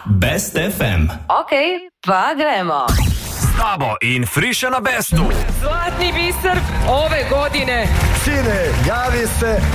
Best FM. Ok, pa gremo. S tabo in Friša na Bestu. Zlatni biser ove godine. Sine, javi se